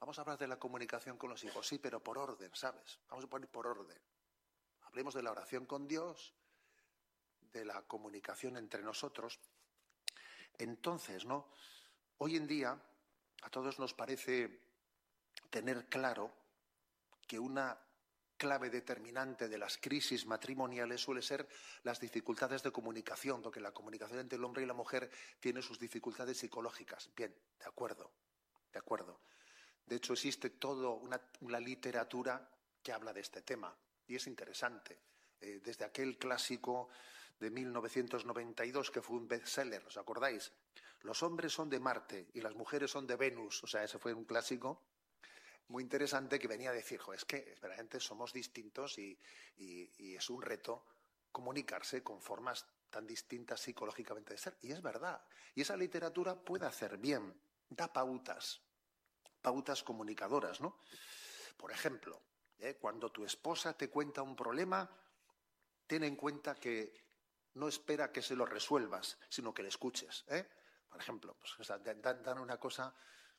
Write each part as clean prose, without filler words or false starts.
Vamos a hablar de la comunicación con los hijos, sí, pero por orden, ¿sabes? Vamos a poner por orden. Hablemos de la oración con Dios, de la comunicación entre nosotros. Entonces, ¿no? Hoy en día a todos nos parece tener claro que una clave determinante de las crisis matrimoniales suele ser las dificultades de comunicación, porque la comunicación entre el hombre y la mujer tiene sus dificultades psicológicas. Bien, de acuerdo, de acuerdo. De hecho, existe toda una literatura que habla de este tema y es interesante. Desde aquel clásico de 1992 que fue un bestseller, ¿os acordáis? Los hombres son de Marte y las mujeres son de Venus. O sea, ese fue un clásico muy interesante que venía a decir, es que verdaderamente somos distintos y es un reto comunicarse con formas tan distintas psicológicamente de ser. Y es verdad. Y esa literatura puede hacer bien, da pautas comunicadoras, ¿no? Por ejemplo, cuando tu esposa te cuenta un problema, ten en cuenta que no espera que se lo resuelvas, sino que le escuches. Por ejemplo, pues, o sea, dan una cosa.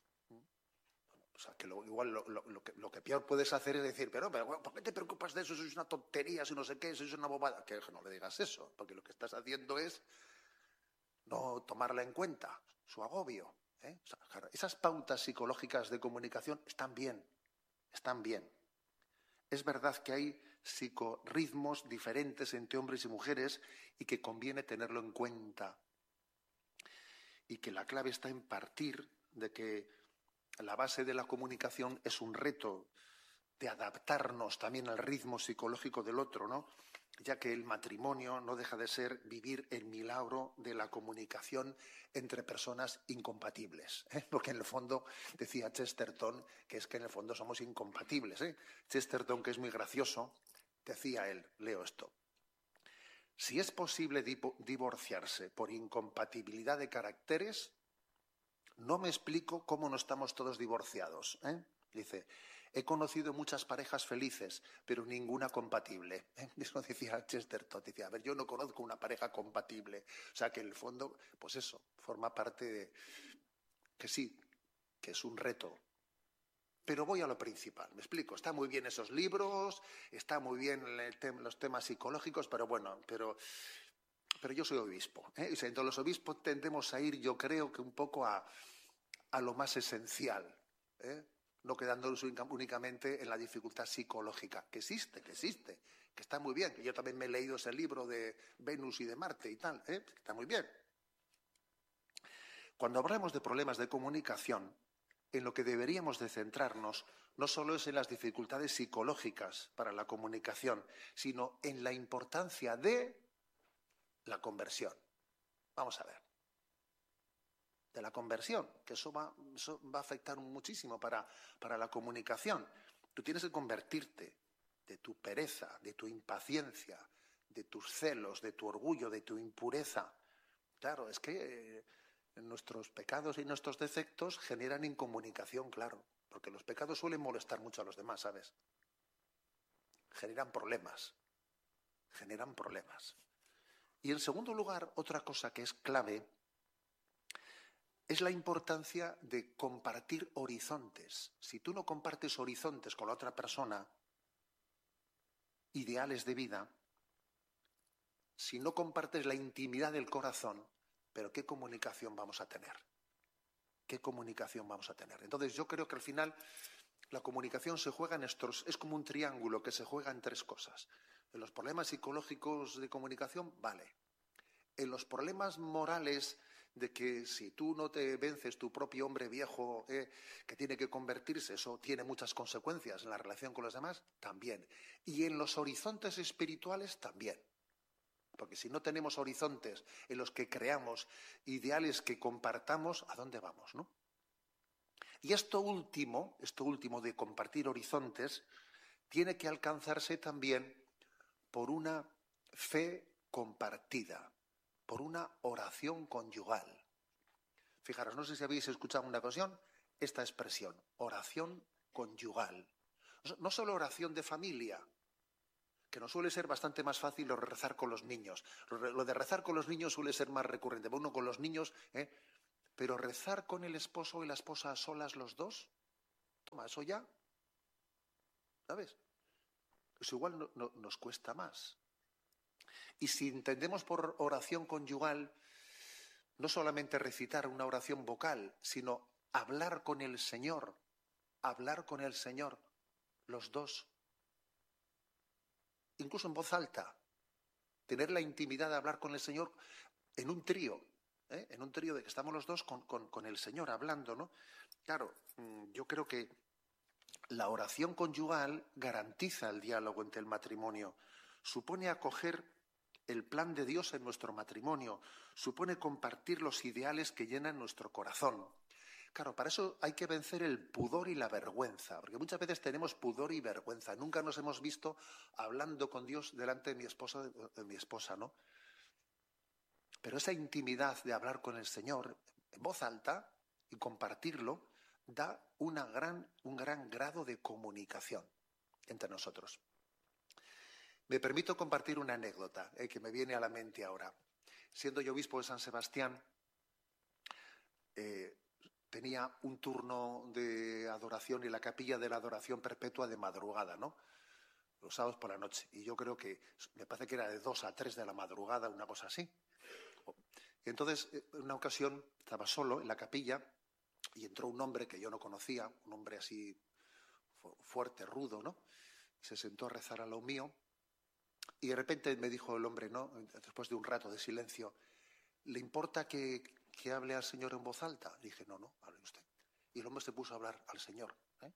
O sea, que lo que peor puedes hacer es decir, pero ¿por qué te preocupas de eso? Eso es una tontería, eso no sé qué, eso es una bobada. Que no le digas eso, porque lo que estás haciendo es no tomarla en cuenta, su agobio. O sea, claro, esas pautas psicológicas de comunicación están bien, están bien. Es verdad que hay psicorritmos diferentes entre hombres y mujeres y que conviene tenerlo en cuenta. Y que la clave está en partir de que la base de la comunicación es un reto de adaptarnos también al ritmo psicológico del otro, ¿no? Ya que el matrimonio no deja de ser vivir el milagro de la comunicación entre personas incompatibles, porque en el fondo, decía Chesterton, que es que en el fondo somos incompatibles. Chesterton, que es muy gracioso, decía él, leo esto: si es posible divorciarse por incompatibilidad de caracteres, no me explico cómo no estamos todos divorciados. Dice, he conocido muchas parejas felices, pero ninguna compatible. Eso decía Chesterton. Decía, a ver, yo no conozco una pareja compatible. O sea, que en el fondo, pues eso, forma parte de... Que sí, que es un reto. Pero voy a lo principal, me explico. Está muy bien esos libros, está muy bien los temas psicológicos, pero bueno, pero yo soy obispo. O sea, entonces los obispos tendemos a ir, yo creo, que un poco a lo más esencial, no quedándonos únicamente en la dificultad psicológica, que existe, que está muy bien. Yo también me he leído ese libro de Venus y de Marte y tal, que está muy bien. Cuando hablamos de problemas de comunicación, en lo que deberíamos de centrarnos no solo es en las dificultades psicológicas para la comunicación, sino en la importancia de la conversión. Vamos a ver. De la conversión, que eso va a afectar muchísimo para la comunicación. Tú tienes que convertirte de tu pereza, de tu impaciencia, de tus celos, de tu orgullo, de tu impureza. Claro, es que nuestros pecados y nuestros defectos generan incomunicación, claro, porque los pecados suelen molestar mucho a los demás, ¿sabes? Generan problemas. Y en segundo lugar, otra cosa que es clave es la importancia de compartir horizontes. Si tú no compartes horizontes con la otra persona, ideales de vida, si no compartes la intimidad del corazón, ¿pero qué comunicación vamos a tener? ¿Qué comunicación vamos a tener? Entonces yo creo que al final la comunicación se juega en estos, es como un triángulo que se juega en tres cosas. En los problemas psicológicos de comunicación, vale. En los problemas morales de que si tú no te vences tu propio hombre viejo que tiene que convertirse, eso tiene muchas consecuencias en la relación con los demás, también. Y en los horizontes espirituales también. Porque si no tenemos horizontes en los que creamos ideales que compartamos, ¿a dónde vamos, no? Y esto último de compartir horizontes, tiene que alcanzarse también por una fe compartida, por una oración conyugal. Fijaros, no sé si habéis escuchado en una ocasión esta expresión, oración conyugal. No solo oración de familia, que nos suele ser bastante más fácil lo de rezar con los niños. Lo de rezar con los niños suele ser más recurrente. Uno con los niños, pero rezar con el esposo y la esposa a solas los dos, toma, eso ya, ¿sabes? Pues igual nos cuesta más. Y si entendemos por oración conyugal, no solamente recitar una oración vocal, sino hablar con el Señor, los dos, incluso en voz alta, tener la intimidad de hablar con el Señor en un trío, en un trío de que estamos los dos con el Señor hablando, ¿no? Claro, yo creo que la oración conyugal garantiza el diálogo entre el matrimonio, supone acoger el plan de Dios en nuestro matrimonio, supone compartir los ideales que llenan nuestro corazón. Claro, para eso hay que vencer el pudor y la vergüenza, porque muchas veces tenemos pudor y vergüenza. Nunca nos hemos visto hablando con Dios delante de mi esposa, ¿no? Pero esa intimidad de hablar con el Señor en voz alta y compartirlo da un gran grado de comunicación entre nosotros. Me permito compartir una anécdota que me viene a la mente ahora. Siendo yo obispo de San Sebastián, tenía un turno de adoración y la capilla de la adoración perpetua de madrugada, ¿no? Los sábados por la noche. Y yo creo que, me parece que era de 2 a 3 de la madrugada, una cosa así. Y entonces, en una ocasión, estaba solo en la capilla y entró un hombre que yo no conocía, un hombre así fuerte, rudo, ¿no? Se sentó a rezar a lo mío y de repente me dijo el hombre, ¿no? Después de un rato de silencio, ¿le importa que hable al Señor en voz alta? Le dije, no, hable usted. Y el hombre se puso a hablar al Señor, ¿eh?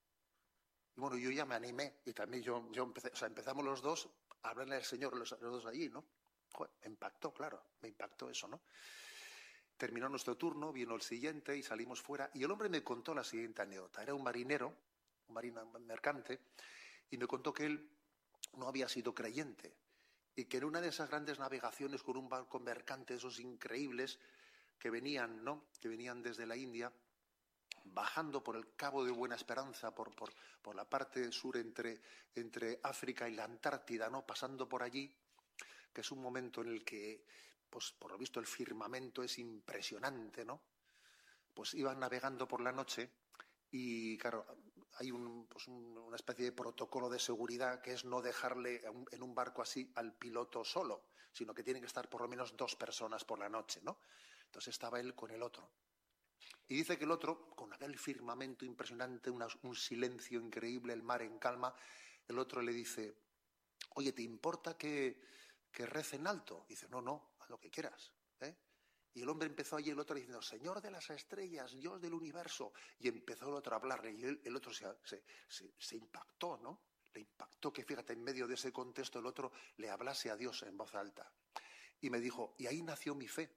Y bueno, yo ya me animé y también yo empecé, empezamos los dos a hablarle al Señor, los dos allí, ¿no? Joder, me impactó eso, ¿no? Terminó nuestro turno, vino el siguiente y salimos fuera. Y el hombre me contó la siguiente anécdota. Era un marino mercante, y me contó que él no había sido creyente y que en una de esas grandes navegaciones con un barco mercante, esos increíbles, que venían, ¿no? Que venían desde la India, bajando por el Cabo de Buena Esperanza, por la parte sur entre África y la Antártida, ¿no? Pasando por allí, que es un momento en el que, pues por lo visto, el firmamento es impresionante, ¿no? Pues iban navegando por la noche y, claro, hay una especie de protocolo de seguridad que es no dejarle en un barco así al piloto solo, sino que tienen que estar por lo menos 2 personas por la noche, ¿no? Entonces estaba él con el otro. Y dice que el otro, con aquel firmamento impresionante, un silencio increíble, el mar en calma, el otro le dice, oye, ¿te importa que rece en alto? Dice, no, haz lo que quieras, ¿eh? Y el hombre empezó allí, el otro diciendo, Señor de las estrellas, Dios del universo. Y empezó el otro a hablarle y el otro se impactó, ¿no? Le impactó que, fíjate, en medio de ese contexto el otro le hablase a Dios en voz alta. Y me dijo, y ahí nació mi fe.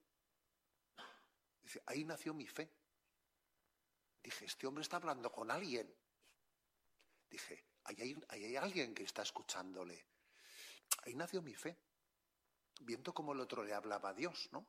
Dice, ahí nació mi fe. Dije, este hombre está hablando con alguien. Dije, ahí hay alguien que está escuchándole. Ahí nació mi fe. Viendo cómo el otro le hablaba a Dios, ¿no?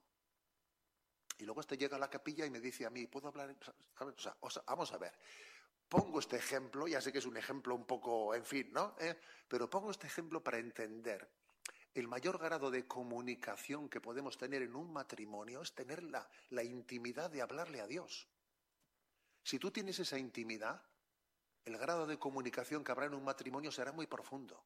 Y luego llega a la capilla y me dice a mí, ¿puedo hablar? O sea, vamos a ver, pongo este ejemplo, ya sé que es un ejemplo un poco, en fin, ¿no? Pero pongo este ejemplo para entender el mayor grado de comunicación que podemos tener en un matrimonio es tener la intimidad de hablarle a Dios. Si tú tienes esa intimidad, el grado de comunicación que habrá en un matrimonio será muy profundo.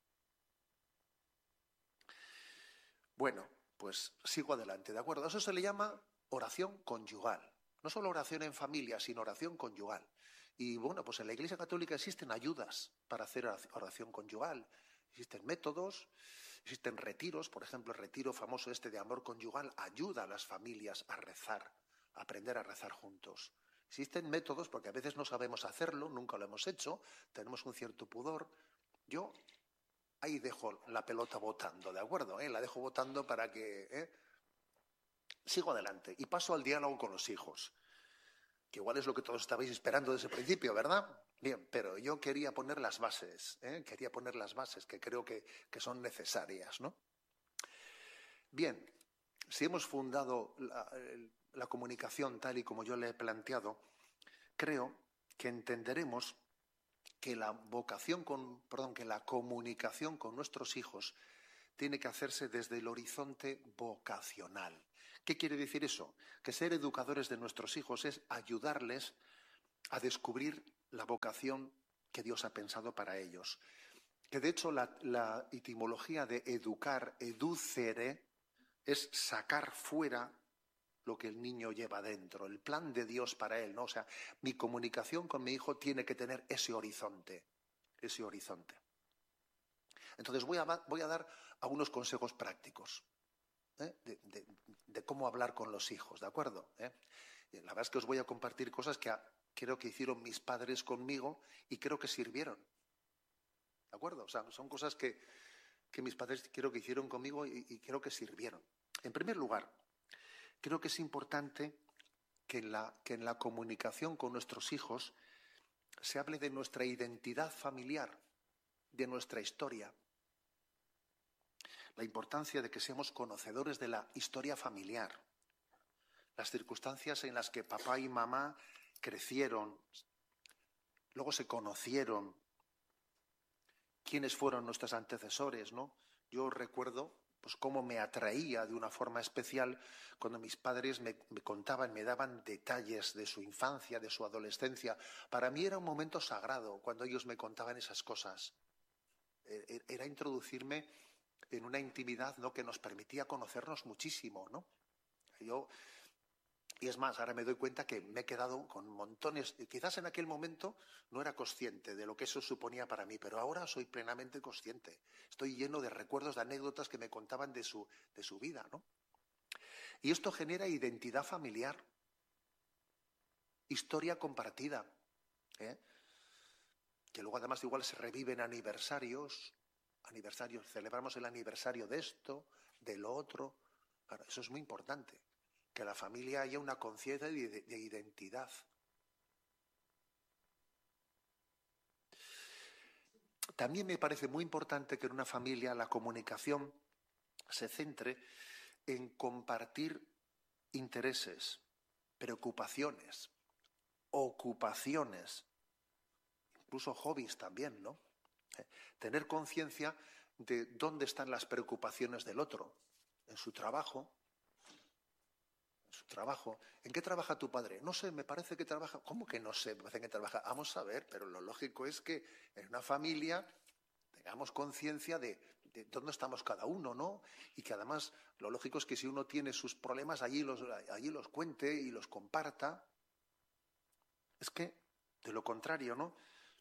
Bueno, pues sigo adelante, ¿de acuerdo? Eso se le llama oración conyugal. No solo oración en familia, sino oración conyugal. Y bueno, pues en la Iglesia Católica existen ayudas para hacer oración conyugal. Existen métodos, existen retiros. Por ejemplo, el retiro famoso de amor conyugal ayuda a las familias a rezar, a aprender a rezar juntos. Existen métodos, porque a veces no sabemos hacerlo, nunca lo hemos hecho, tenemos un cierto pudor. Yo ahí dejo la pelota botando, ¿de acuerdo? La dejo botando para que... Sigo adelante y paso al diálogo con los hijos, que igual es lo que todos estabais esperando desde el principio, ¿verdad? Bien, pero yo quería poner las bases, que creo que son necesarias, ¿no? Bien, si hemos fundado la comunicación tal y como yo le he planteado, creo que entenderemos que que la comunicación con nuestros hijos tiene que hacerse desde el horizonte vocacional. ¿Qué quiere decir eso? Que ser educadores de nuestros hijos es ayudarles a descubrir la vocación que Dios ha pensado para ellos. Que de hecho la etimología de educar, educere, es sacar fuera lo que el niño lleva dentro, el plan de Dios para él, ¿no? O sea, mi comunicación con mi hijo tiene que tener ese horizonte, ese horizonte. Entonces voy a dar algunos consejos prácticos, ¿eh? de cómo hablar con los hijos, ¿de acuerdo? La verdad es que os voy a compartir cosas que creo que hicieron mis padres conmigo y creo que sirvieron, ¿de acuerdo? O sea, son cosas que mis padres creo que hicieron conmigo y creo que sirvieron. En primer lugar, creo que es importante que en la comunicación con nuestros hijos se hable de nuestra identidad familiar, de nuestra historia. La importancia de que seamos conocedores de la historia familiar, las circunstancias en las que papá y mamá crecieron, luego se conocieron, quiénes fueron nuestros antecesores, ¿no? Yo recuerdo pues cómo me atraía de una forma especial cuando mis padres me contaban, me daban detalles de su infancia, de su adolescencia. Para mí era un momento sagrado cuando ellos me contaban esas cosas. Era introducirme en una intimidad, ¿no?, que nos permitía conocernos muchísimo, ¿no? Y es más, ahora me doy cuenta que me he quedado con montones, quizás en aquel momento no era consciente de lo que eso suponía para mí, pero ahora soy plenamente consciente. Estoy lleno de recuerdos, de anécdotas que me contaban de su vida, ¿no? Y esto genera identidad familiar, historia compartida, ¿eh? Que luego además igual se reviven aniversarios, celebramos el aniversario de esto, de lo otro. Claro, eso es muy importante, que la familia haya una conciencia de identidad. También me parece muy importante que en una familia la comunicación se centre en compartir intereses, preocupaciones, ocupaciones, incluso hobbies también, ¿no? Tener conciencia de dónde están las preocupaciones del otro, en su trabajo. ¿En qué trabaja tu padre? No sé, me parece que trabaja. ¿Cómo que no sé? Me parece que trabaja. Vamos a ver, pero lo lógico es que en una familia tengamos conciencia de dónde estamos cada uno, ¿no? Y que además lo lógico es que si uno tiene sus problemas, allí los cuente y los comparta. Es que, de lo contrario, ¿no?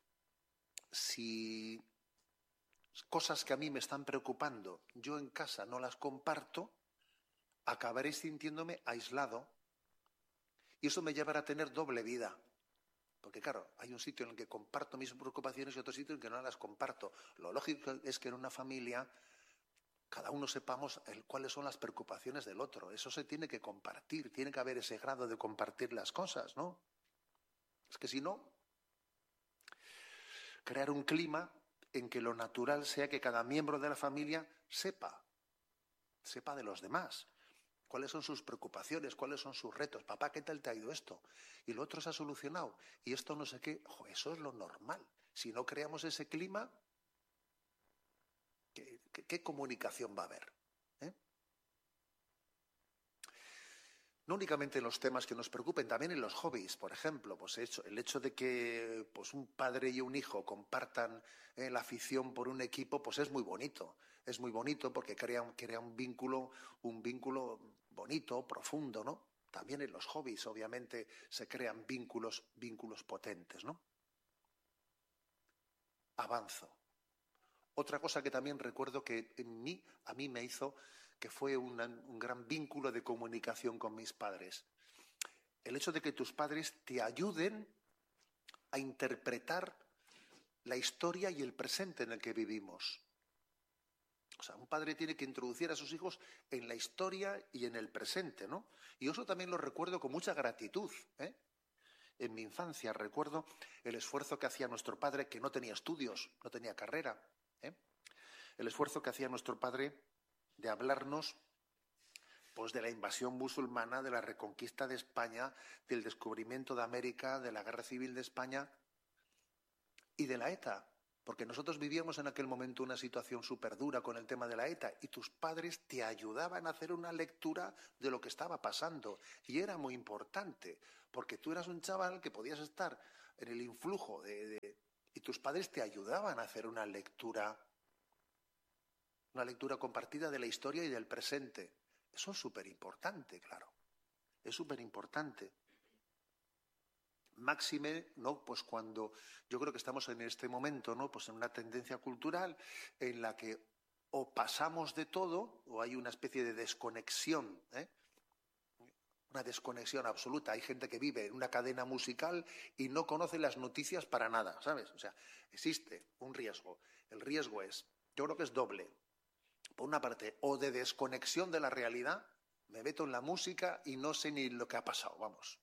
Si cosas que a mí me están preocupando, yo en casa no las comparto, acabaré sintiéndome aislado y eso me llevará a tener doble vida. Porque claro, hay un sitio en el que comparto mis preocupaciones y otro sitio en el que no las comparto. Lo lógico es que en una familia cada uno sepamos cuáles son las preocupaciones del otro. Eso se tiene que compartir, tiene que haber ese grado de compartir las cosas, ¿no? Es que si no, crear un clima en que lo natural sea que cada miembro de la familia sepa de los demás. ¿Cuáles son sus preocupaciones? ¿Cuáles son sus retos? Papá, ¿qué tal te ha ido esto? Y lo otro se ha solucionado. Y esto no sé qué. Eso es lo normal. Si no creamos ese clima, ¿qué comunicación va a haber? No únicamente en los temas que nos preocupen, también en los hobbies, por ejemplo. Pues el hecho de que pues, un padre y un hijo compartan la afición por un equipo, pues es muy bonito. Es muy bonito porque crea un vínculo bonito, profundo, ¿no? También en los hobbies, obviamente, se crean vínculos potentes, ¿no? Avanzo. Otra cosa que también recuerdo que a mí me hizo, que fue un gran vínculo de comunicación con mis padres. El hecho de que tus padres te ayuden a interpretar la historia y el presente en el que vivimos. O sea, un padre tiene que introducir a sus hijos en la historia y en el presente, ¿no? Y eso también lo recuerdo con mucha gratitud, ¿eh? En mi infancia recuerdo el esfuerzo que hacía nuestro padre, que no tenía estudios, no tenía carrera, ¿eh? El esfuerzo que hacía nuestro padre de hablarnos pues, de la invasión musulmana, de la reconquista de España, del descubrimiento de América, de la Guerra Civil de España y de la ETA. Porque nosotros vivíamos en aquel momento una situación súper dura con el tema de la ETA y tus padres te ayudaban a hacer una lectura de lo que estaba pasando. Y era muy importante, porque tú eras un chaval que podías estar en el influjo y tus padres te ayudaban a hacer una lectura compartida de la historia y del presente. Eso es súper importante, claro. Es súper importante. Máxime, ¿no? Pues cuando yo creo que estamos en este momento, ¿no? Pues en una tendencia cultural en la que o pasamos de todo o hay una especie de desconexión, una desconexión absoluta. Hay gente que vive en una cadena musical y no conoce las noticias para nada, ¿sabes? O sea, existe un riesgo. El riesgo yo creo que es doble. Por una parte, o de desconexión de la realidad, me meto en la música y no sé ni lo que ha pasado, vamos.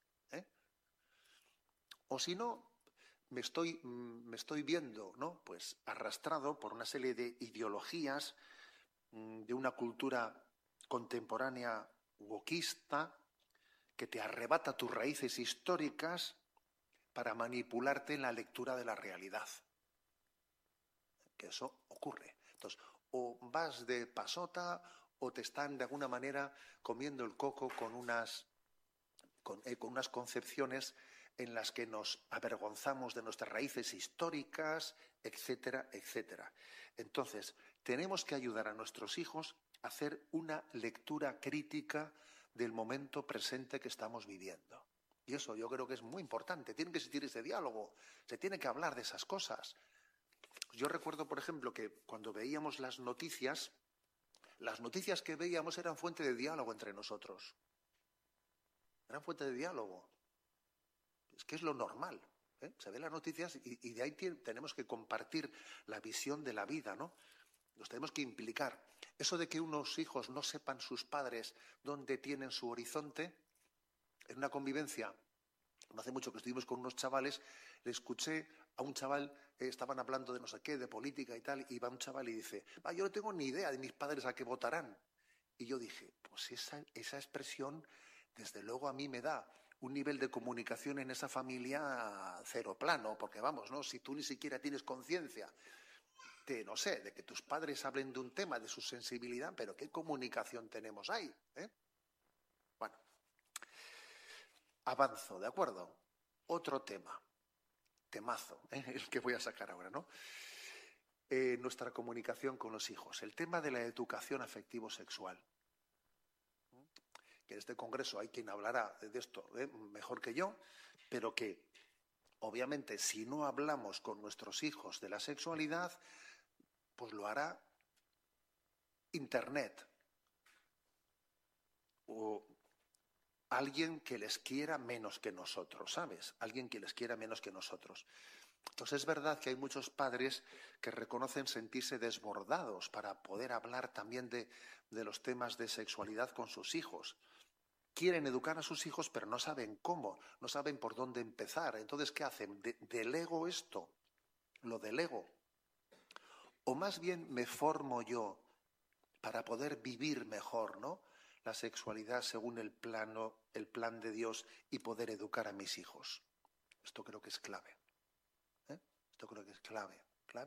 O si no, me estoy viendo, ¿no? Pues arrastrado por una serie de ideologías de una cultura contemporánea wokista que te arrebata tus raíces históricas para manipularte en la lectura de la realidad. Que eso ocurre. Entonces, o vas de pasota o te están de alguna manera comiendo el coco con unas concepciones en las que nos avergonzamos de nuestras raíces históricas, etcétera, etcétera. Entonces, tenemos que ayudar a nuestros hijos a hacer una lectura crítica del momento presente que estamos viviendo. Y eso yo creo que es muy importante. Tiene que existir ese diálogo. Se tiene que hablar de esas cosas. Yo recuerdo, por ejemplo, que cuando veíamos las noticias que veíamos eran fuente de diálogo entre nosotros. Eran fuente de diálogo. Es que es lo normal. Se ven las noticias y de ahí tenemos que compartir la visión de la vida, ¿no? Nos tenemos que implicar. Eso de que unos hijos no sepan sus padres dónde tienen su horizonte, en una convivencia, no hace mucho que estuvimos con unos chavales, le escuché a un chaval, estaban hablando de no sé qué, de política y tal, y va un chaval y dice, yo no tengo ni idea de mis padres a qué votarán. Y yo dije, pues esa expresión, desde luego a mí me da un nivel de comunicación en esa familia cero plano, porque vamos, ¿no? Si tú ni siquiera tienes conciencia no sé, de que tus padres hablen de un tema, de su sensibilidad, pero ¿qué comunicación tenemos ahí? Bueno, avanzo, ¿de acuerdo? Otro temazo, el que voy a sacar ahora, ¿no? Nuestra comunicación con los hijos, el tema de la educación afectivo-sexual. Que en este congreso hay quien hablará de esto mejor que yo, pero que obviamente si no hablamos con nuestros hijos de la sexualidad, pues lo hará Internet o alguien que les quiera menos que nosotros, ¿sabes? Alguien que les quiera menos que nosotros. Entonces es verdad que hay muchos padres que reconocen sentirse desbordados para poder hablar también de los temas de sexualidad con sus hijos. Quieren educar a sus hijos, pero no saben cómo, no saben por dónde empezar. Entonces, ¿qué hacen? ¿Delego esto? ¿Lo delego? O más bien me formo yo para poder vivir mejor, ¿no? La sexualidad según el plan de Dios y poder educar a mis hijos. Esto creo que es clave. Esto creo que es clave.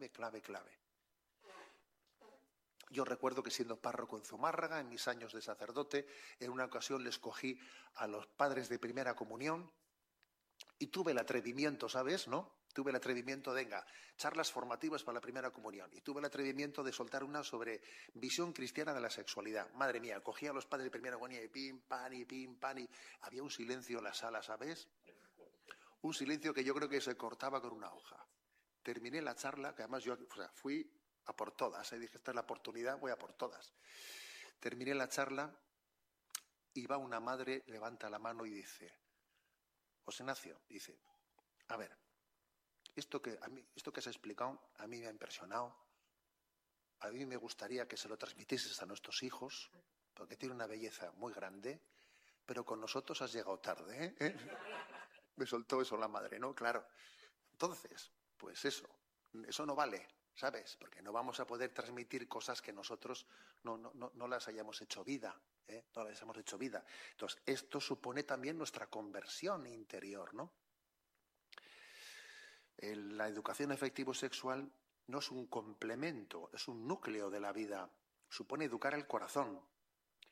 Yo recuerdo que siendo párroco en Zumárraga, en mis años de sacerdote, en una ocasión les cogí a los padres de primera comunión y tuve el atrevimiento, ¿sabes? ¿No? Tuve el atrevimiento de, charlas formativas para la primera comunión. Y tuve el atrevimiento de soltar una sobre visión cristiana de la sexualidad. Madre mía, cogía a los padres de primera comunión y pim, pan, y había un silencio en la sala, ¿sabes? Un silencio que yo creo que se cortaba con una hoja. Terminé la charla, que además yo fui a por todas. Dije, esta es la oportunidad, voy a por todas. Terminé la charla y va una madre, levanta la mano y dice, José Ignacio, dice, a ver, esto que has explicado a mí me ha impresionado. A mí me gustaría que se lo transmitieses a nuestros hijos, porque tiene una belleza muy grande, pero con nosotros has llegado tarde, ¿eh? Me soltó eso la madre, ¿no? Claro. Entonces, pues eso no vale, ¿sabes? Porque no vamos a poder transmitir cosas que nosotros no las hayamos hecho vida, no las hayamos hecho vida. Entonces, esto supone también nuestra conversión interior, ¿no? La educación afectivo-sexual no es un complemento, es un núcleo de la vida. Supone educar el corazón.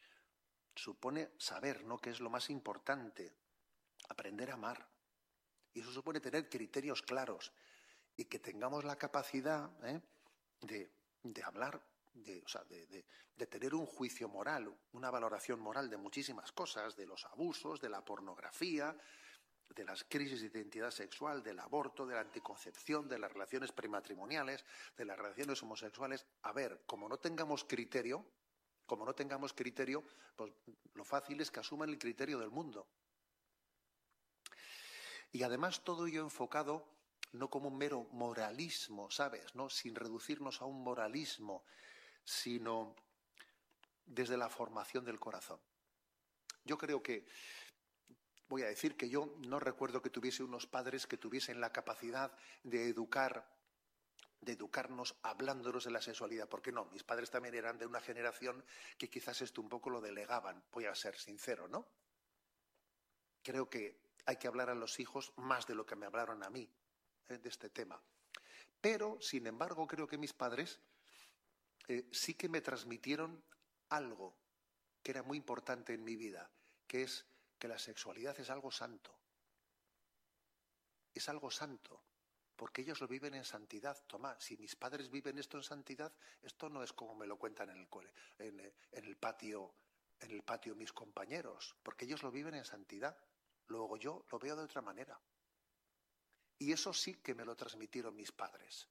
Supone saber, ¿no?, qué es lo más importante. Aprender a amar. Y eso supone tener criterios claros y que tengamos la capacidad de hablar, de tener un juicio moral, una valoración moral de muchísimas cosas, de los abusos, de la pornografía, de las crisis de identidad sexual, del aborto, de la anticoncepción, de las relaciones prematrimoniales, de las relaciones homosexuales. A ver, como no tengamos criterio, pues lo fácil es que asuman el criterio del mundo. Y además todo ello enfocado no como un mero moralismo, ¿sabes?, ¿no?, sin reducirnos a un moralismo, sino desde la formación del corazón. Yo creo que, voy a decir que yo no recuerdo que tuviese unos padres que tuviesen la capacidad de educarnos hablándonos de la sexualidad, porque no, mis padres también eran de una generación que quizás esto un poco lo delegaban, voy a ser sincero, ¿no? Creo que hay que hablar a los hijos más de lo que me hablaron a mí de este tema. Pero, sin embargo, creo que mis padres sí que me transmitieron algo que era muy importante en mi vida, que es que la sexualidad es algo santo. Es algo santo, porque ellos lo viven en santidad. Tomás, si mis padres viven esto en santidad, esto no es como me lo cuentan en el patio mis compañeros, porque ellos lo viven en santidad. Luego yo lo veo de otra manera. Y eso sí que me lo transmitieron mis padres.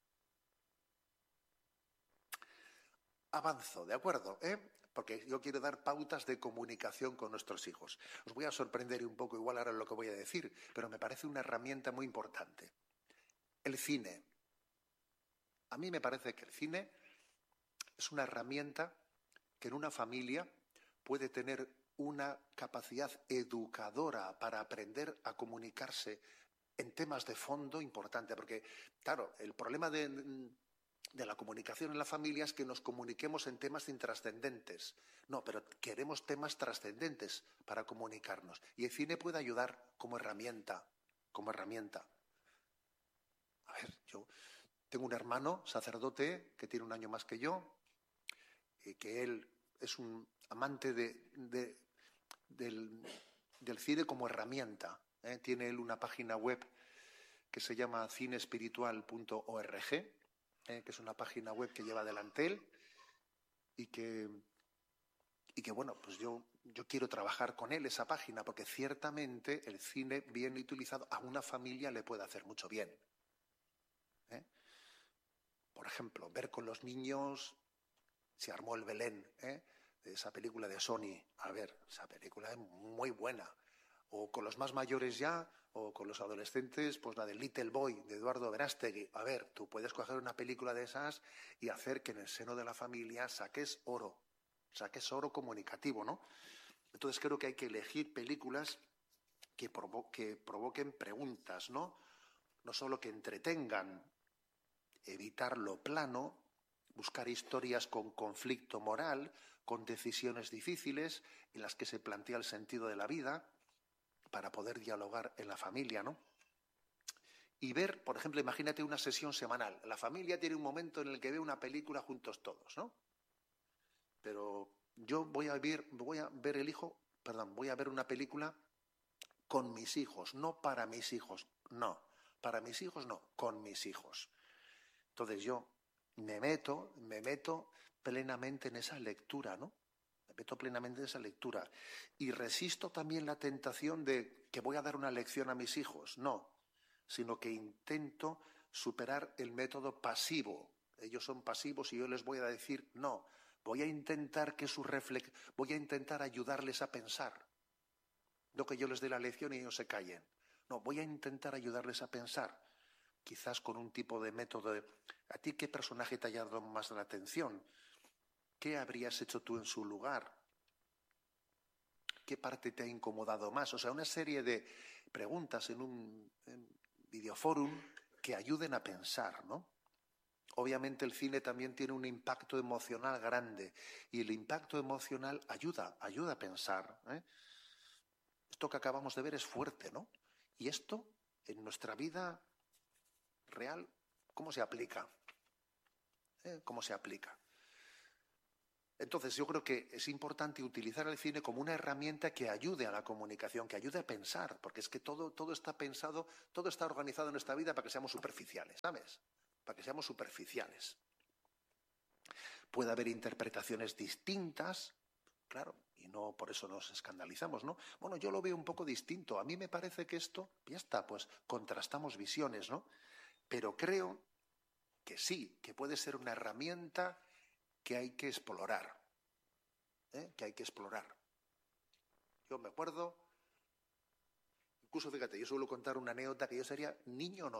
Avanzo, ¿de acuerdo? Porque yo quiero dar pautas de comunicación con nuestros hijos. Os voy a sorprender un poco igual ahora lo que voy a decir, pero me parece una herramienta muy importante. El cine. A mí me parece que el cine es una herramienta que en una familia puede tener una capacidad educadora para aprender a comunicarse en temas de fondo importante, porque, claro, el problema de la comunicación en la familia es que nos comuniquemos en temas intrascendentes. No, pero queremos temas trascendentes para comunicarnos. Y el cine puede ayudar como herramienta. A ver, yo tengo un hermano sacerdote que tiene un año más que yo, y que él es un amante del cine como herramienta. Tiene él una página web que se llama cinespiritual.org, que es una página web que lleva adelante él y que bueno, pues yo quiero trabajar con él esa página, porque ciertamente el cine bien utilizado a una familia le puede hacer mucho bien. Por ejemplo, ver con los niños Se armó el Belén, de esa película de Sony. A ver, esa película es muy buena. O con los más mayores ya, o con los adolescentes, pues la de Little Boy, de Eduardo Verástegui. A ver, tú puedes coger una película de esas y hacer que en el seno de la familia saques oro comunicativo, ¿no? Entonces creo que hay que elegir películas que provoquen preguntas, ¿no? No solo que entretengan, evitar lo plano, buscar historias con conflicto moral, con decisiones difíciles en las que se plantea el sentido de la vida, para poder dialogar en la familia, ¿no? Y ver, por ejemplo, imagínate una sesión semanal. La familia tiene un momento en el que ve una película juntos todos, ¿no? Pero yo voy a ver una película con mis hijos, no para mis hijos, no. Para mis hijos no, con mis hijos. Entonces yo me meto plenamente en esa lectura, ¿no? Me meto plenamente en esa lectura. Y resisto también la tentación de que voy a dar una lección a mis hijos. No, sino que intento superar el método pasivo. Ellos son pasivos y yo les voy a decir, no, voy a intentar ayudarles a pensar. No que yo les dé la lección y ellos se callen. No, voy a intentar ayudarles a pensar. Quizás con un tipo de método de... ¿A ti qué personaje te ha llamado más la atención? ¿Qué habrías hecho tú en su lugar? ¿Qué parte te ha incomodado más? O sea, una serie de preguntas en un videoforum que ayuden a pensar, ¿no? Obviamente el cine también tiene un impacto emocional grande y el impacto emocional ayuda a pensar, ¿eh? Esto que acabamos de ver es fuerte, ¿no? Y esto, en nuestra vida real, ¿cómo se aplica? ¿Cómo se aplica? Entonces yo creo que es importante utilizar el cine como una herramienta que ayude a la comunicación, que ayude a pensar, porque es que todo está pensado, todo está organizado en nuestra vida para que seamos superficiales, ¿sabes? Para que seamos superficiales. Puede haber interpretaciones distintas, claro, y no por eso nos escandalizamos, ¿no? Bueno, yo lo veo un poco distinto. A mí me parece que esto, ya está, pues contrastamos visiones, ¿no? Pero creo que sí, que puede ser una herramienta que hay que explorar, que hay que explorar. Yo me acuerdo, incluso fíjate, yo suelo contar una anécdota que yo sería niño,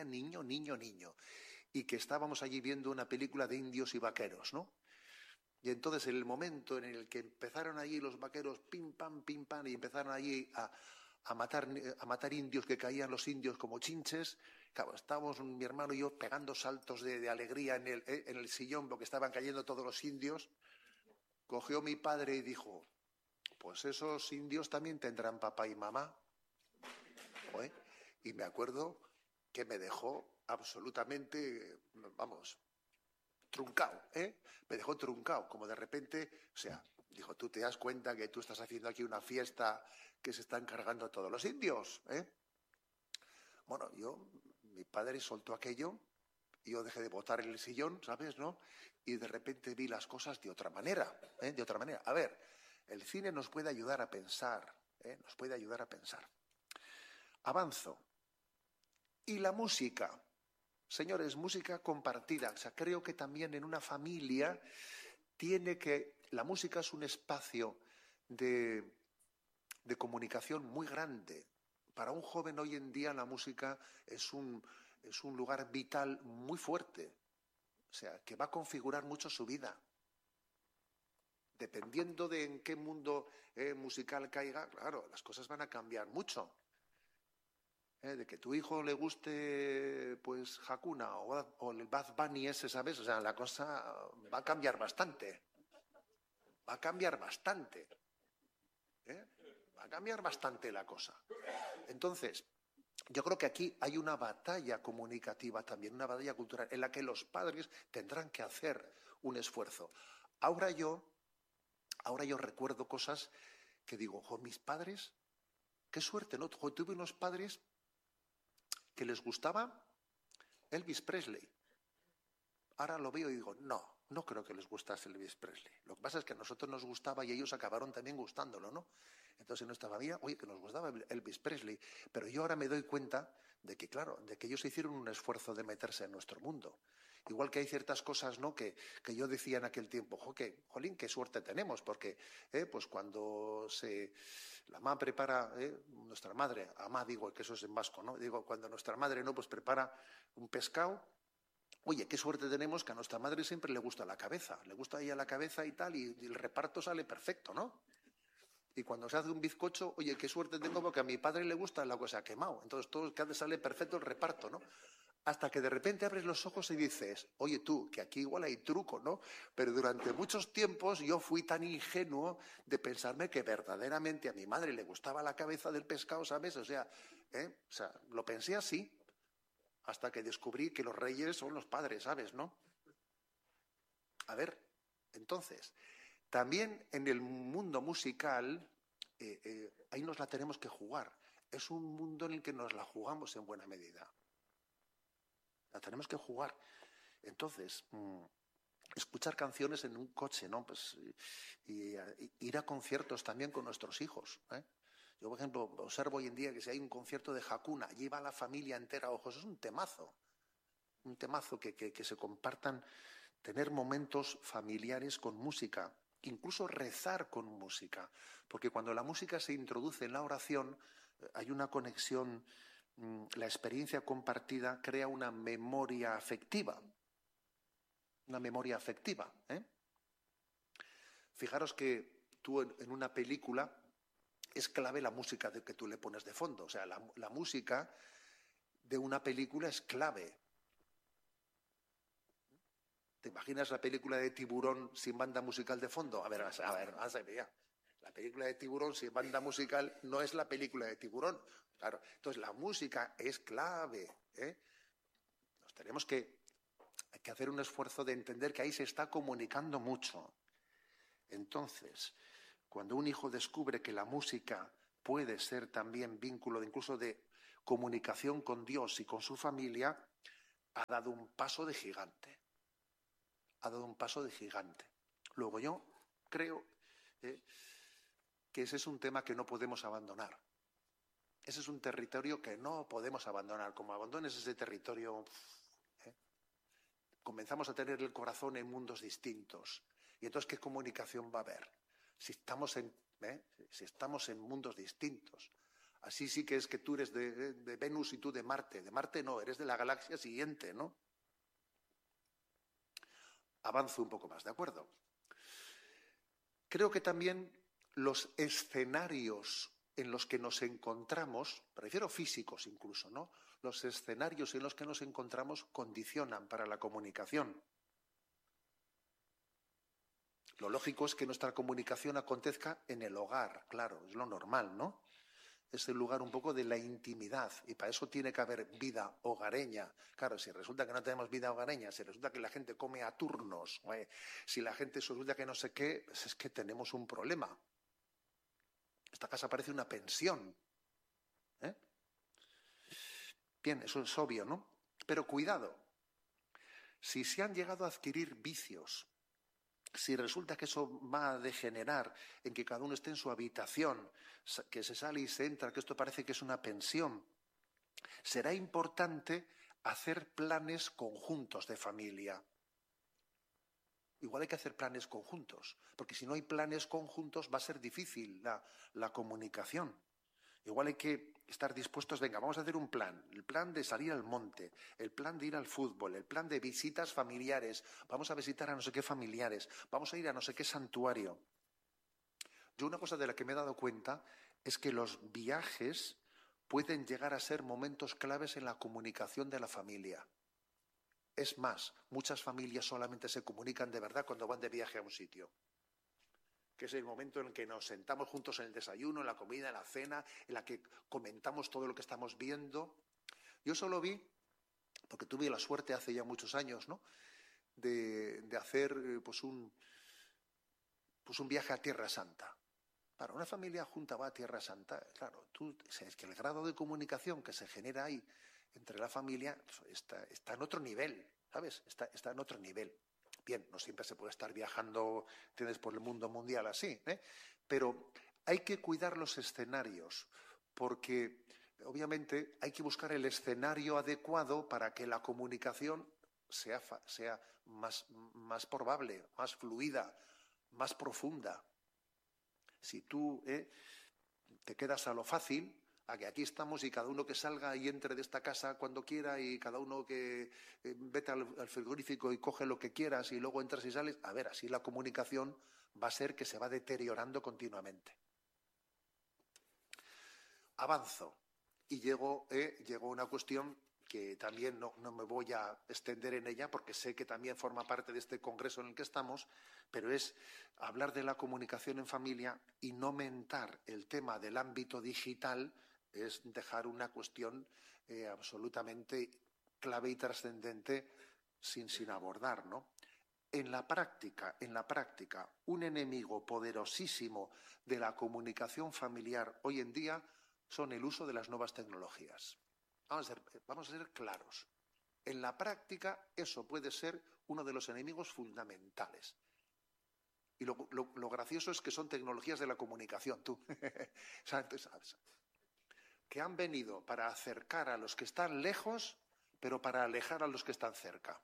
y que estábamos allí viendo una película de indios y vaqueros, ¿no? Y entonces en el momento en el que empezaron allí los vaqueros, pim, pam, y empezaron allí a matar indios, que caían los indios como chinches, claro, estábamos mi hermano y yo pegando saltos de alegría en el sillón porque estaban cayendo todos los indios. Cogió mi padre y dijo, pues esos indios también tendrán papá y mamá. ¿Eh? Y me acuerdo que me dejó absolutamente, vamos, truncado, ¿eh? Me dejó truncado, como de repente, o sea, dijo, tú te das cuenta que tú estás haciendo aquí una fiesta que se están cargando a todos los indios, ¿eh? Bueno, mi padre soltó aquello, y yo dejé de botar en el sillón, ¿sabes, no? Y de repente vi las cosas de otra manera, ¿eh? De otra manera. A ver, el cine nos puede ayudar a pensar, ¿eh? Nos puede ayudar a pensar. Avanzo. Y la música. Señores, música compartida. O sea, creo que también en una familia la música es un espacio de comunicación muy grande. Para un joven hoy en día la música es un lugar vital muy fuerte. O sea, que va a configurar mucho su vida. Dependiendo de en qué mundo musical caiga, claro, las cosas van a cambiar mucho. De que tu hijo le guste, pues, Hakuna o el Bad Bunny ese, ¿sabes? O sea, la cosa va a cambiar bastante. Va a cambiar bastante. Va a cambiar bastante la cosa. Entonces, yo creo que aquí hay una batalla comunicativa también, una batalla cultural, en la que los padres tendrán que hacer un esfuerzo. Ahora yo recuerdo cosas que digo, mis padres, qué suerte, ¿no? Tuve unos padres que les gustaba Elvis Presley. Ahora lo veo y digo, no creo que les gustase Elvis Presley. Lo que pasa es que a nosotros nos gustaba y ellos acabaron también gustándolo, ¿no? Entonces en nuestra familia, oye, que nos gustaba Elvis Presley. Pero yo ahora me doy cuenta de que, claro, de que ellos hicieron un esfuerzo de meterse en nuestro mundo. Igual que hay ciertas cosas, ¿no?, que yo decía en aquel tiempo, jolín, qué suerte tenemos, porque pues cuando la mamá prepara, nuestra madre, amá digo, que eso es en vasco, ¿no? Digo, cuando nuestra madre, ¿no?, pues prepara un pescado, oye, qué suerte tenemos que a nuestra madre siempre le gusta la cabeza, le gusta a ella la cabeza y tal, y el reparto sale perfecto, ¿no? Y cuando se hace un bizcocho, oye, qué suerte tengo porque a mi padre le gusta la cosa quemado. Entonces todo sale perfecto el reparto, ¿no? Hasta que de repente abres los ojos y dices, oye tú, que aquí igual hay truco, ¿no? Pero durante muchos tiempos yo fui tan ingenuo de pensarme que verdaderamente a mi madre le gustaba la cabeza del pescado, ¿sabes? O sea, lo pensé así, hasta que descubrí que los reyes son los padres, ¿sabes, no? A ver, entonces, también en el mundo musical, ahí nos la tenemos que jugar. Es un mundo en el que nos la jugamos en buena medida. La tenemos que jugar. Entonces, escuchar canciones en un coche, ¿no? Pues, y ir a conciertos también con nuestros hijos, ¿eh? Yo, por ejemplo, observo hoy en día que si hay un concierto de Hakuna, allí va la familia entera, ojos, es un temazo que se compartan, tener momentos familiares con música, incluso rezar con música, porque cuando la música se introduce en la oración, hay una conexión. La experiencia compartida crea una memoria afectiva. Una memoria afectiva, ¿eh? Fijaros que tú en una película es clave la música que tú le pones de fondo. O sea, la música de una película es clave. ¿Te imaginas la película de Tiburón sin banda musical de fondo? A ver, vamos a ver ya. La película de Tiburón sin banda musical no es la película de Tiburón. Claro, entonces la música es clave, ¿eh? Nos tenemos que hacer un esfuerzo de entender que ahí se está comunicando mucho. Entonces, cuando un hijo descubre que la música puede ser también vínculo incluso de comunicación con Dios y con su familia, ha dado un paso de gigante. Ha dado un paso de gigante. Luego yo creo que ese es un tema que no podemos abandonar. Ese es un territorio que no podemos abandonar. Como abandones ese territorio, comenzamos a tener el corazón en mundos distintos. Y entonces, ¿qué comunicación va a haber? Si estamos en mundos distintos. Así sí que es que tú eres de Venus y tú de Marte. De Marte no, eres de la galaxia siguiente, ¿no? Avanzo un poco más, ¿de acuerdo? Creo que también los escenarios en los que nos encontramos, prefiero físicos incluso, ¿no? Los escenarios en los que nos encontramos condicionan para la comunicación. Lo lógico es que nuestra comunicación acontezca en el hogar, claro, es lo normal, ¿no? Es el lugar un poco de la intimidad y para eso tiene que haber vida hogareña. Claro, si resulta que no tenemos vida hogareña, si resulta que la gente come a turnos, si la gente resulta que no sé qué, pues es que tenemos un problema. Esta casa parece una pensión. Bien, eso es obvio, ¿no? Pero cuidado, si se han llegado a adquirir vicios, si resulta que eso va a degenerar en que cada uno esté en su habitación, que se sale y se entra, que esto parece que es una pensión, será importante hacer planes conjuntos de familia. Igual hay que hacer planes conjuntos, porque si no hay planes conjuntos va a ser difícil la comunicación. Igual hay que estar dispuestos, venga, vamos a hacer un plan, el plan de salir al monte, el plan de ir al fútbol, el plan de visitas familiares, vamos a visitar a no sé qué familiares, vamos a ir a no sé qué santuario. Yo una cosa de la que me he dado cuenta es que los viajes pueden llegar a ser momentos claves en la comunicación de la familia. Es más, muchas familias solamente se comunican de verdad cuando van de viaje a un sitio, que es el momento en el que nos sentamos juntos en el desayuno, en la comida, en la cena, en la que comentamos todo lo que estamos viendo. Yo solo vi, porque tuve la suerte hace ya muchos años, ¿no?, de hacer un viaje a Tierra Santa. Para una familia junta va a Tierra Santa, claro, es que el grado de comunicación que se genera ahí entre la familia está en otro nivel, ¿sabes? Está en otro nivel. Bien, no siempre se puede estar viajando, tienes por el mundo mundial así, pero hay que cuidar los escenarios, porque obviamente hay que buscar el escenario adecuado para que la comunicación sea más probable, más fluida, más profunda. Si tú te quedas a lo fácil, a que aquí estamos y cada uno que salga y entre de esta casa cuando quiera y cada uno que vete al frigorífico y coge lo que quieras y luego entras y sales, a ver, así la comunicación va a ser que se va deteriorando continuamente. Avanzo y llego a una cuestión que también no me voy a extender en ella porque sé que también forma parte de este congreso en el que estamos, pero es hablar de la comunicación en familia y no mentar el tema del ámbito digital, es dejar una cuestión absolutamente clave y trascendente sin abordar, ¿no? En la práctica, un enemigo poderosísimo de la comunicación familiar hoy en día son el uso de las nuevas tecnologías. Vamos a ser claros. En la práctica, eso puede ser uno de los enemigos fundamentales. Y lo gracioso es que son tecnologías de la comunicación, tú. ¿Sabes? Que han venido para acercar a los que están lejos, pero para alejar a los que están cerca.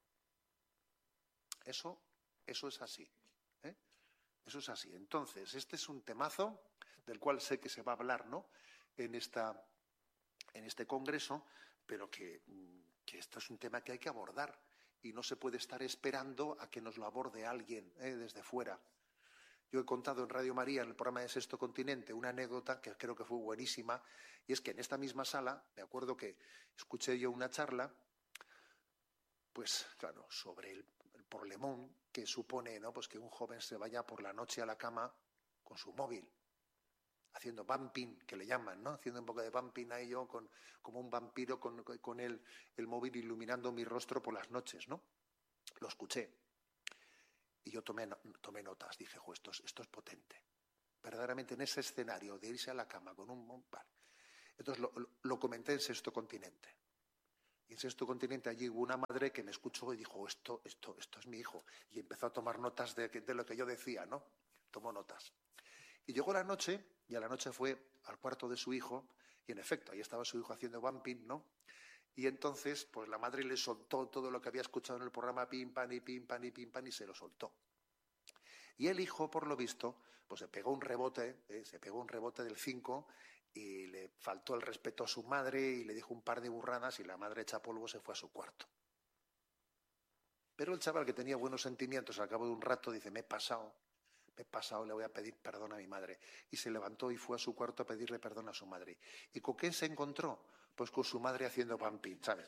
Eso es así. Eso es así. Entonces, este es un temazo del cual sé que se va a hablar, ¿no?, en este congreso, pero que esto es un tema que hay que abordar y no se puede estar esperando a que nos lo aborde alguien desde fuera. Yo he contado en Radio María, en el programa de Sexto Continente, una anécdota que creo que fue buenísima, y es que en esta misma sala, me acuerdo que escuché yo una charla, pues claro, sobre el problemón que supone, ¿no?, pues que un joven se vaya por la noche a la cama con su móvil, haciendo bumping, que le llaman, ¿no? Haciendo un poco de bumping ahí yo, como un vampiro con el móvil iluminando mi rostro por las noches, ¿no? Lo escuché. Y yo tomé notas, dije, esto es potente. Verdaderamente en ese escenario de irse a la cama con un par. Entonces lo comenté en Sexto Continente. Y en Sexto Continente allí hubo una madre que me escuchó y dijo, esto es mi hijo. Y empezó a tomar notas de lo que yo decía, ¿no? Tomó notas. Y llegó la noche, y a la noche fue al cuarto de su hijo, y en efecto, ahí estaba su hijo haciendo bumping, ¿no? Y entonces, pues la madre le soltó todo lo que había escuchado en el programa, pim, pam, y pim, pam, y pim, pam, y se lo soltó. Y el hijo, por lo visto, pues se pegó un rebote del 5 y le faltó el respeto a su madre y le dijo un par de burradas y la madre hecha polvo se fue a su cuarto. Pero el chaval, que tenía buenos sentimientos, al cabo de un rato dice, me he pasado, le voy a pedir perdón a mi madre. Y se levantó y fue a su cuarto a pedirle perdón a su madre. ¿Y con qué se encontró? Pues con su madre haciendo pumping, ¿sabes?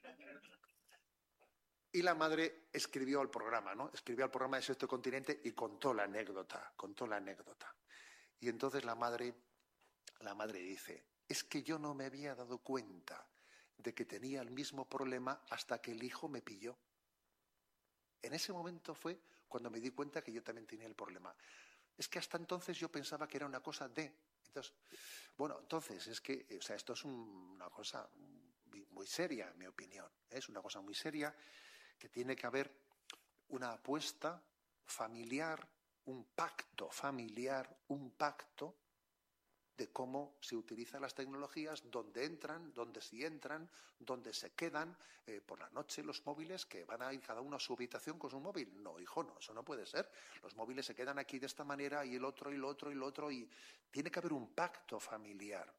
Y la madre escribió al programa, ¿no? Escribió al programa de Sexto Continente y contó la anécdota. Y entonces la madre dice, es que yo no me había dado cuenta de que tenía el mismo problema hasta que el hijo me pilló. En ese momento fue cuando me di cuenta que yo también tenía el problema. Es que hasta entonces yo pensaba que era una cosa de... Entonces, es que, o sea, esto es una cosa muy seria, en mi opinión. Es una cosa muy seria, que tiene que haber una apuesta familiar, un pacto familiar, un pacto de cómo se utilizan las tecnologías, dónde entran, dónde sí entran, dónde se quedan. Por la noche los móviles, que van a ir cada uno a su habitación con su móvil. No, hijo, no, eso no puede ser. Los móviles se quedan aquí de esta manera y el otro, y lo otro, y lo otro. Y tiene que haber un pacto familiar.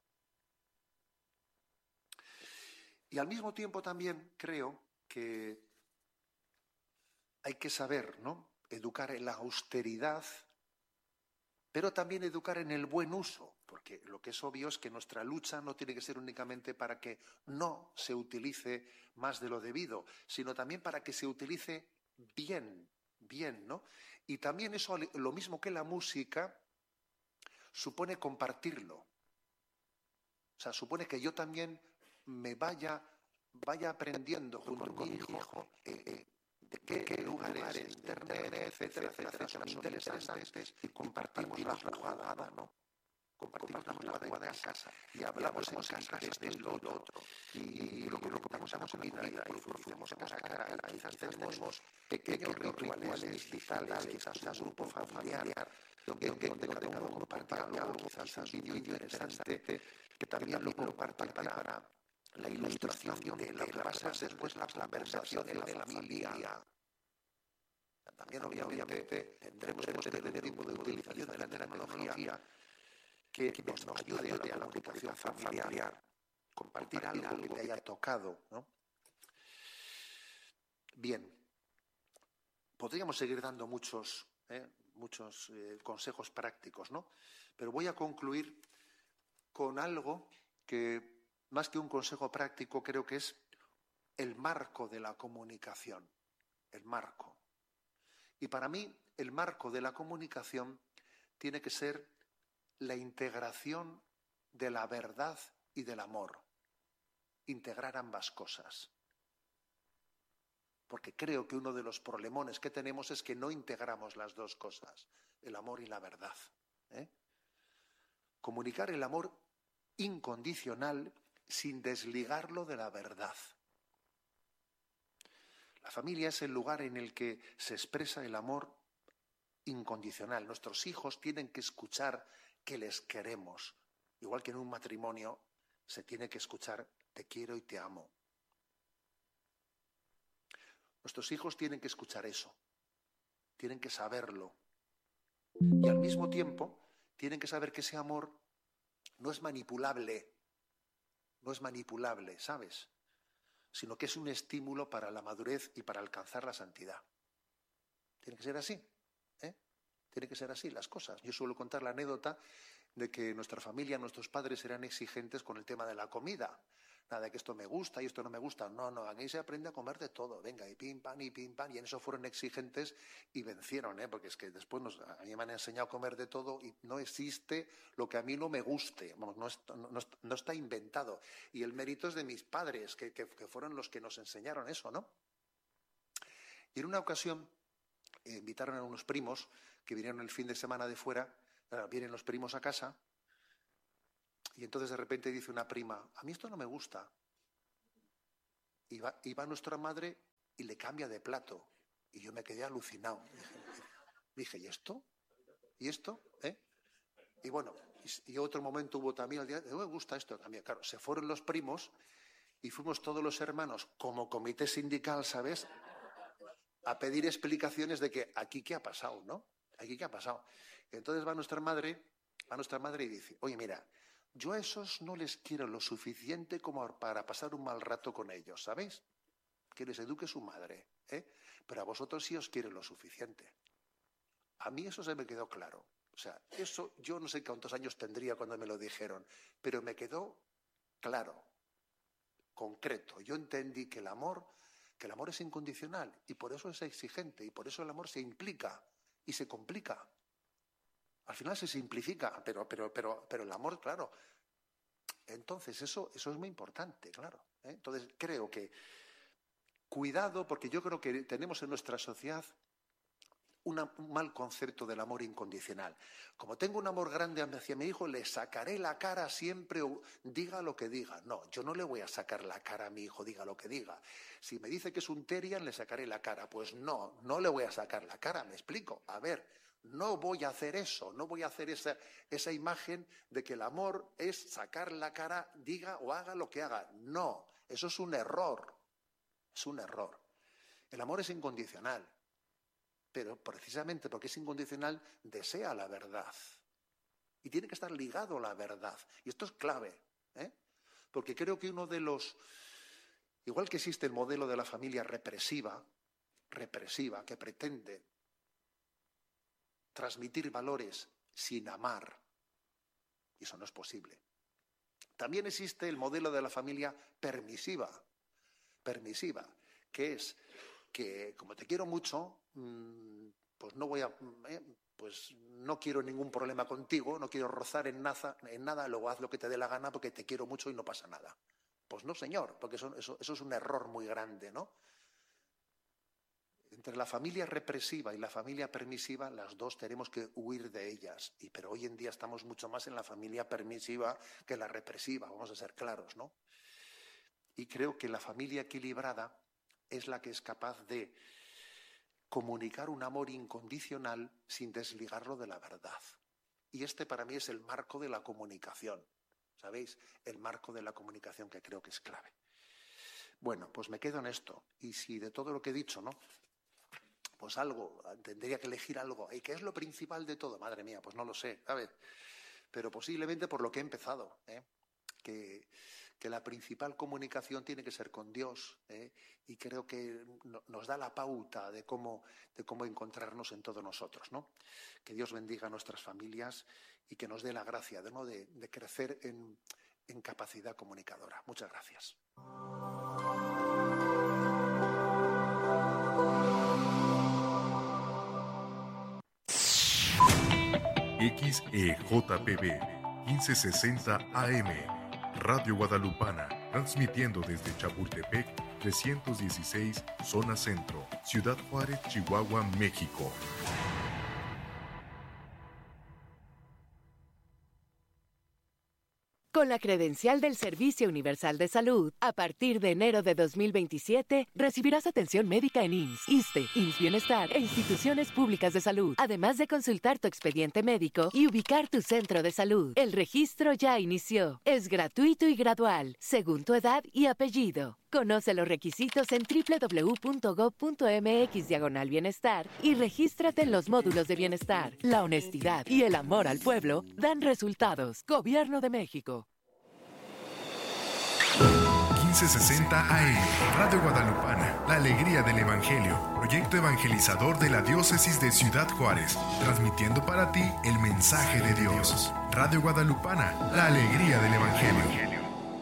Y al mismo tiempo también creo que hay que saber, ¿no?, educar en la austeridad, pero también educar en el buen uso, porque lo que es obvio es que nuestra lucha no tiene que ser únicamente para que no se utilice más de lo debido, sino también para que se utilice bien, ¿no? Y también eso, lo mismo que la música, supone compartirlo. O sea, supone que yo también me vaya aprendiendo junto con mi hijo de qué lugares, internet, etcétera, son interesantes, y compartimos la jugada, ¿no? Compartimos la jugada en casa y hablamos en casa de esto y lo otro, y lo que comentamos en la comida y profundizamos en esa cara, y quizás tenemos pequeños rituales digitales, quizás un grupo familiar donde cada uno comparte algo, quizás un vídeo interesante que también lo comparte para la ilustración de lo que va a ser después la conversación en la familia. También obviamente tendremos que tener tipo de utilización de la tecnología que nos ayude a la comunicación familiar, compartir algo que te haya tocado, ¿no? Bien, podríamos seguir dando muchos consejos prácticos, ¿no? Pero voy a concluir con algo que, más que un consejo práctico, creo que es el marco de la comunicación, el marco. Y para mí, el marco de la comunicación tiene que ser la integración de la verdad y del amor. Integrar ambas cosas. Porque creo que uno de los problemones que tenemos es que no integramos las dos cosas, el amor y la verdad. Comunicar el amor incondicional sin desligarlo de la verdad. La familia es el lugar en el que se expresa el amor incondicional. Nuestros hijos tienen que escuchar que les queremos. Igual que en un matrimonio se tiene que escuchar te quiero y te amo. Nuestros hijos tienen que escuchar eso. Tienen que saberlo. Y al mismo tiempo tienen que saber que ese amor no es manipulable. No es manipulable, ¿sabes? Sino que es un estímulo para la madurez y para alcanzar la santidad. Tiene que ser así, Tiene que ser así las cosas. Yo suelo contar la anécdota de que nuestra familia, nuestros padres eran exigentes con el tema de la comida. Nada, que esto me gusta y esto no me gusta. No, aquí se aprende a comer de todo. Venga, y pim, pam, y en eso fueron exigentes y vencieron, porque es que después a mí me han enseñado a comer de todo y no existe lo que a mí no me guste. Vamos, no está inventado. Y el mérito es de mis padres, que fueron los que nos enseñaron eso, ¿no? Y en una ocasión invitaron a unos primos que vinieron el fin de semana de fuera, vienen los primos a casa, y entonces de repente dice una prima, a mí esto no me gusta. Y va nuestra madre y le cambia de plato. Y yo me quedé alucinado. Dije, ¿y esto? ¿Y esto? Y bueno, y otro momento hubo también, el día, me gusta esto también. Claro, se fueron los primos y fuimos todos los hermanos, como comité sindical, ¿sabes?, a pedir explicaciones de que aquí qué ha pasado, ¿no? Aquí qué ha pasado. Y entonces va nuestra madre y dice, oye, mira, yo a esos no les quiero lo suficiente como para pasar un mal rato con ellos, ¿sabéis? Que les eduque su madre, pero a vosotros sí os quiero lo suficiente. A mí eso se me quedó claro. O sea, eso yo no sé cuántos años tendría cuando me lo dijeron, pero me quedó claro, concreto. Yo entendí que el amor es incondicional y por eso es exigente y por eso el amor se implica y se complica. Al final se simplifica, pero el amor, claro. Entonces eso es muy importante, claro. Entonces creo que cuidado, porque yo creo que tenemos en nuestra sociedad un mal concepto del amor incondicional. Como tengo un amor grande hacia mi hijo, le sacaré la cara siempre, diga lo que diga. No, yo no le voy a sacar la cara a mi hijo, diga lo que diga. Si me dice que es un Terian, le sacaré la cara. Pues no le voy a sacar la cara, me explico. A ver, no voy a hacer eso, no voy a hacer esa imagen de que el amor es sacar la cara, diga o haga lo que haga. No, eso es un error, es un error. El amor es incondicional. Pero precisamente porque es incondicional, desea la verdad. Y tiene que estar ligado a la verdad. Y esto es clave, porque creo que uno de los... Igual que existe el modelo de la familia represiva, que pretende transmitir valores sin amar, y eso no es posible. También existe el modelo de la familia permisiva, que es que como te quiero mucho, pues no quiero ningún problema contigo, no quiero rozar en nada, luego haz lo que te dé la gana porque te quiero mucho y no pasa nada. Pues no, señor, porque eso es un error muy grande, ¿no? Entre la familia represiva y la familia permisiva, las dos tenemos que huir de ellas. Pero hoy en día estamos mucho más en la familia permisiva que en la represiva, vamos a ser claros, ¿no? Y creo que la familia equilibrada es la que es capaz de comunicar un amor incondicional sin desligarlo de la verdad. Y este para mí es el marco de la comunicación, ¿sabéis? El marco de la comunicación que creo que es clave. Bueno, pues me quedo en esto. Y si de todo lo que he dicho, ¿no?, pues algo, tendría que elegir algo. ¿Y qué es lo principal de todo? Madre mía, pues no lo sé, a ver. Pero posiblemente por lo que he empezado, que la principal comunicación tiene que ser con Dios, y creo que nos da la pauta de cómo encontrarnos en todos nosotros, ¿no? Que Dios bendiga a nuestras familias y que nos dé la gracia de crecer en capacidad comunicadora. Muchas gracias. XEJPB 1560 AM Radio Guadalupana, transmitiendo desde Chapultepec 316, zona centro, Ciudad Juárez, Chihuahua, México. Con la credencial del Servicio Universal de Salud, a partir de enero de 2027, recibirás atención médica en IMSS, ISSSTE, IMSS Bienestar e instituciones públicas de salud, además de consultar tu expediente médico y ubicar tu centro de salud. El registro ya inició. Es gratuito y gradual, según tu edad y apellido. Conoce los requisitos en www.gov.mx/bienestar y regístrate en los módulos de bienestar. La honestidad y el amor al pueblo dan resultados. Gobierno de México. 1560 AM, Radio Guadalupana, la alegría del Evangelio, proyecto evangelizador de la Diócesis de Ciudad Juárez, transmitiendo para ti el mensaje de Dios. Radio Guadalupana, la alegría del Evangelio.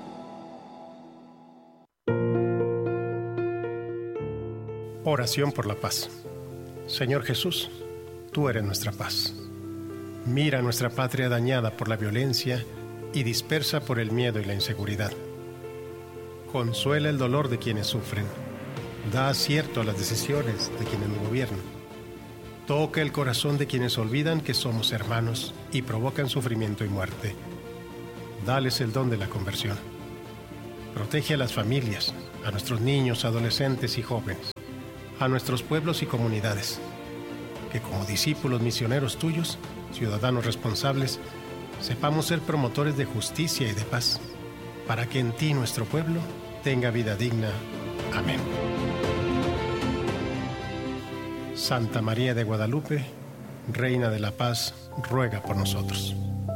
Oración por la paz. Señor Jesús, tú eres nuestra paz. Mira nuestra patria dañada por la violencia y dispersa por el miedo y la inseguridad. Consuela el dolor de quienes sufren. Da acierto a las decisiones de quienes nos gobiernan. Toca el corazón de quienes olvidan que somos hermanos y provocan sufrimiento y muerte. Dales el don de la conversión. Protege a las familias, a nuestros niños, adolescentes y jóvenes, a nuestros pueblos y comunidades. Que como discípulos misioneros tuyos, ciudadanos responsables, sepamos ser promotores de justicia y de paz, para que en ti nuestro pueblo tenga vida digna. Amén. Santa María de Guadalupe, Reina de la Paz, ruega por nosotros.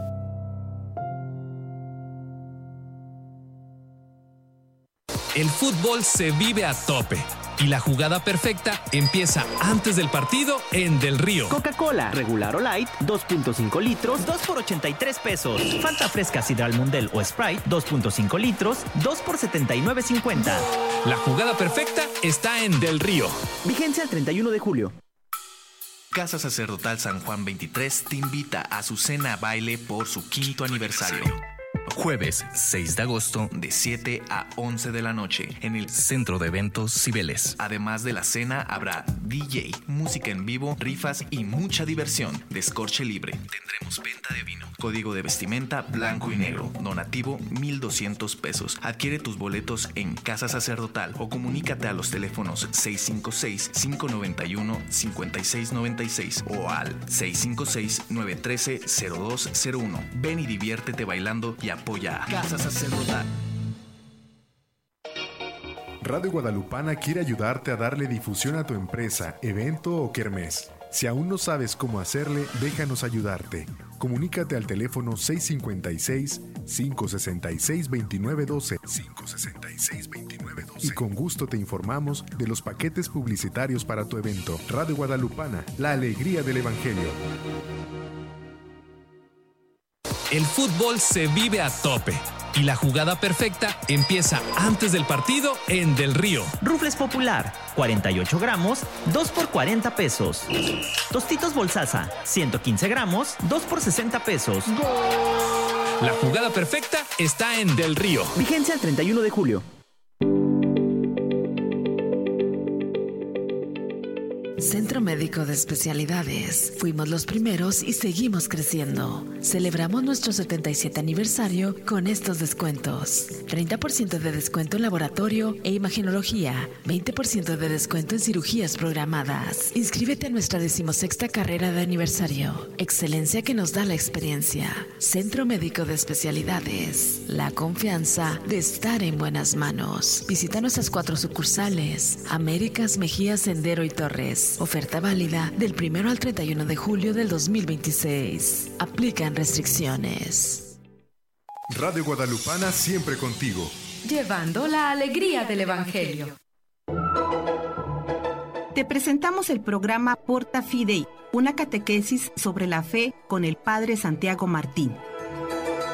El fútbol se vive a tope y la jugada perfecta empieza antes del partido en Del Río. Coca-Cola, regular o light, 2.5 litros, 2 por 83 pesos. Fanta fresca Sidral Mundel o Sprite, 2.5 litros, 2 por 79.50. La jugada perfecta está en Del Río. Vigencia el 31 de julio. Casa Sacerdotal San Juan 23 te invita a su cena baile por su 5º aniversario. Jueves 6 de agosto de 7 a 11 de la noche en el Centro de Eventos Cibeles. Además de la cena habrá DJ, música en vivo, rifas y mucha diversión. Descorche libre. Tendremos venta de vino. Código de vestimenta blanco y negro. Donativo 1,200 pesos. Adquiere tus boletos en Casa Sacerdotal o comunícate a los teléfonos 656-591-5696 o al 656-913-0201. Ven y diviértete bailando y apoya a Casa Sacerdotal. Radio Guadalupana quiere ayudarte a darle difusión a tu empresa, evento o kermés. Si aún no sabes cómo hacerle, déjanos ayudarte. Comunícate al teléfono 656-566-2912 y con gusto te informamos de los paquetes publicitarios para tu evento. Radio Guadalupana, la alegría del Evangelio. El fútbol se vive a tope y la jugada perfecta empieza antes del partido en Del Río. Rufles Popular, 48 gramos, 2 por 40 pesos. Tostitos Bolsasa, 115 gramos, 2 por 60 pesos. La jugada perfecta está en Del Río. Vigencia el 31 de julio. Centro Médico de Especialidades. Fuimos los primeros y seguimos creciendo. Celebramos nuestro 77 aniversario con estos descuentos. 30% de descuento en laboratorio e imagenología. 20% de descuento en cirugías programadas. Inscríbete a nuestra 16ª carrera de aniversario. Excelencia que nos da la experiencia. Centro Médico de Especialidades. La confianza de estar en buenas manos. Visita nuestras 4 sucursales. Américas, Mejía, Sendero y Torres. Oferta válida del 1 al 31 de julio del 2026. Aplican restricciones. Radio Guadalupana siempre contigo. Llevando la alegría del Evangelio. Te presentamos el programa Porta Fidei, una catequesis sobre la fe con el Padre Santiago Martín.